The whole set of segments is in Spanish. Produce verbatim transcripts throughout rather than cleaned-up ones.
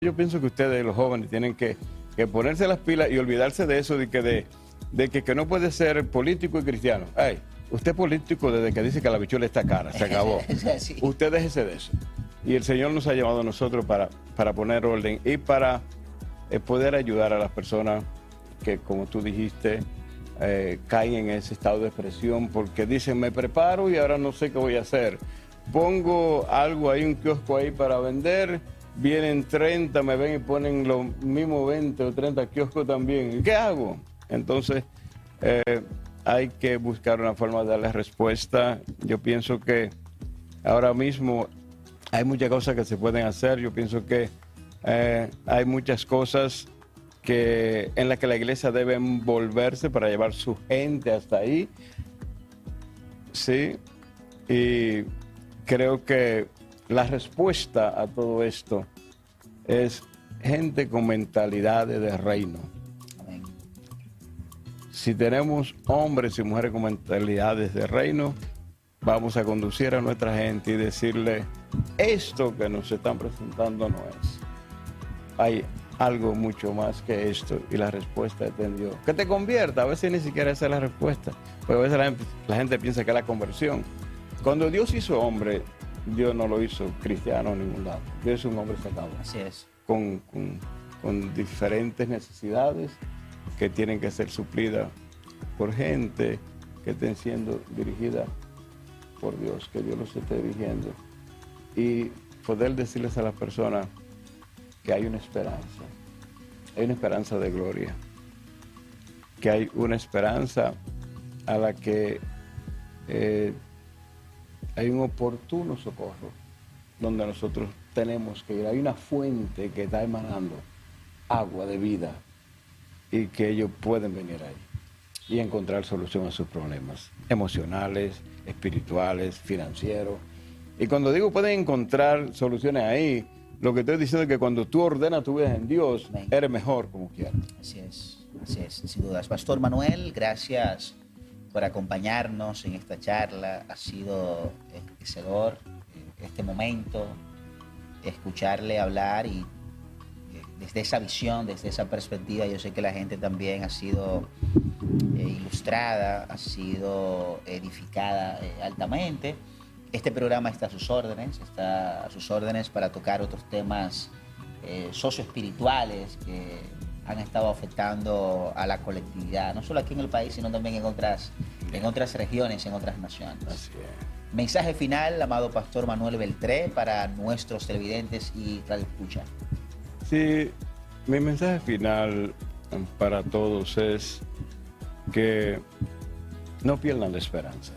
Yo pienso que ustedes, los jóvenes, tienen que, que ponerse las pilas y olvidarse de eso, de que, de, de que, que no puede ser político y cristiano. Ay, usted es político desde que dice que la bichuela está cara, se acabó. Sí. Usted déjese de eso. Y el Señor nos ha llamado a nosotros para, para poner orden y para eh, poder ayudar a las personas que, como tú dijiste, eh, caen en ese estado de depresión porque dicen, me preparo y ahora no sé qué voy a hacer. Pongo algo ahí, un kiosco ahí para vender, vienen treinta, me ven y ponen los mismos veinte o treinta kioscos también. ¿Y qué hago? Entonces, eh, hay que buscar una forma de darle respuesta. Yo pienso que ahora mismo hay muchas cosas que se pueden hacer. Yo pienso que eh, hay muchas cosas que, en las que la iglesia debe envolverse para llevar su gente hasta ahí. Sí, y creo que la respuesta a todo esto es gente con mentalidades de reino. Amén. Si tenemos hombres y mujeres con mentalidades de reino, vamos a conducir a nuestra gente y decirle, esto que nos están presentando no es. Hay algo mucho más que esto y la respuesta está en Dios. Que te convierta, a veces ni siquiera esa es la respuesta, porque a veces la gente, la gente piensa que es la conversión. Cuando Dios hizo hombre, Dios no lo hizo cristiano en ningún lado. Dios es un hombre sacado. Así es. Con, con, con diferentes necesidades que tienen que ser suplidas por gente que estén siendo dirigida por Dios, que Dios los esté dirigiendo. Y poder decirles a las personas que hay una esperanza, hay una esperanza de gloria, que hay una esperanza a la que eh, hay un oportuno socorro donde nosotros tenemos que ir. Hay una fuente que está emanando agua de vida y que ellos pueden venir ahí y encontrar solución a sus problemas emocionales, espirituales, financieros. Y cuando digo pueden encontrar soluciones ahí, lo que estoy diciendo es que cuando tú ordenas tu vida en Dios, Amén. Eres mejor como quieras. Así es, así es, sin dudas. Pastor Manuel, gracias por acompañarnos en esta charla. Ha sido enriquecedor este momento, escucharle hablar y desde esa visión, desde esa perspectiva, yo sé que la gente también ha sido eh, ilustrada, ha sido edificada eh, altamente. Este programa está a sus órdenes, está a sus órdenes para tocar otros temas eh, socioespirituales que han estado afectando a la colectividad, no solo aquí en el país, sino también en otras, en otras regiones, en otras naciones. Así es. Mensaje final, amado Pastor Manuel Beltré, para nuestros televidentes y radioescucha. Sí, mi mensaje final para todos es que no pierdan la esperanza.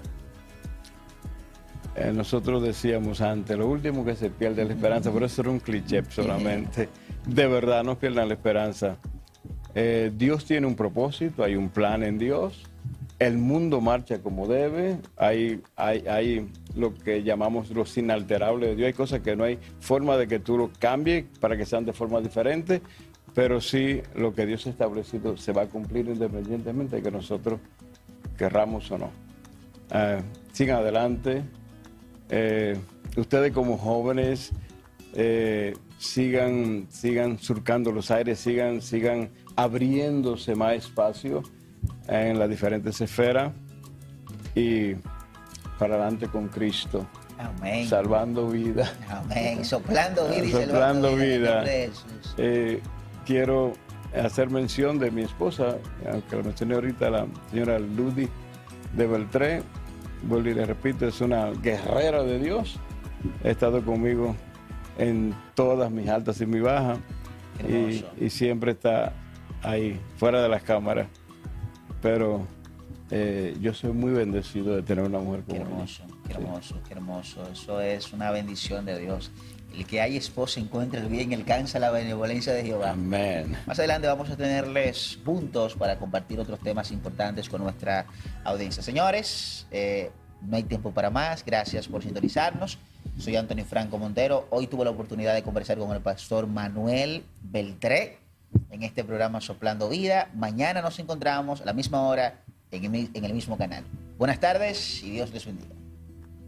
Eh, nosotros decíamos antes, lo último que se pierde es la esperanza, pero eso era un cliché solamente. De verdad, no pierdan la esperanza. Eh, Dios tiene un propósito, hay un plan en Dios. El mundo marcha como debe. Hay, hay, hay lo que llamamos los inalterables de Dios. Hay cosas que no hay forma de que tú lo cambies para que sean de forma diferente, pero sí lo que Dios ha establecido se va a cumplir independientemente de que nosotros querramos o no. Eh, sigan adelante. Eh, ustedes como jóvenes eh, sigan, sigan surcando los aires, sigan, sigan abriéndose más espacio en las diferentes esferas y para adelante con Cristo. Amén. Salvando vida. Amén. Soplando vida y Soplando salvando vida. vida. En el nombre de Jesús. Eh, quiero hacer mención de mi esposa, aunque la mencioné ahorita, la señora Ludi de Beltré. Vuelvo y le repito, es una guerrera de Dios. Ha estado conmigo en todas mis altas y mis bajas. Y, y siempre está ahí, fuera de las cámaras. Pero eh, yo soy muy bendecido de tener una mujer como Qué ella. hermoso, qué Sí. hermoso, qué hermoso. Eso es una bendición de Dios. El que hay esposa encuentra el bien, alcanza la benevolencia de Jehová. Amén. Más adelante vamos a tenerles puntos para compartir otros temas importantes con nuestra audiencia. Señores, eh, no hay tiempo para más. Gracias por sintonizarnos. Soy Antonio Franco Montero. Hoy tuve la oportunidad de conversar con el pastor Manuel Beltré en este programa Soplando Vida. Mañana nos encontramos a la misma hora en el, en el mismo canal. Buenas tardes y Dios les bendiga.